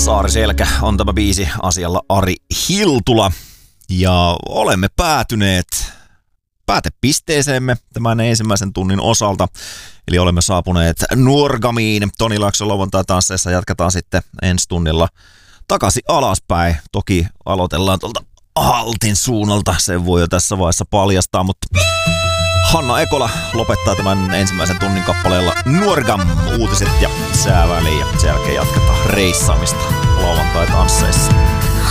Saariselkä on tämä biisi, asialla Ari Hiltula. Ja olemme päätyneet päätepisteeseemme tämän ensimmäisen tunnin osalta. Eli olemme saapuneet Nuorgamiin. Toni Laakson lauantai-tansseissa jatketaan sitten ensi tunnilla takaisin alaspäin. Toki aloitellaan tuolta Haltin suunnalta, sen voi jo tässä vaiheessa paljastaa, mutta Hanna Ekola lopettaa tämän ensimmäisen tunnin kappaleella Nuorgam uutiset ja sääväliin ja sen jälkeen jatketaan reissaamista lauantai-tansseissa.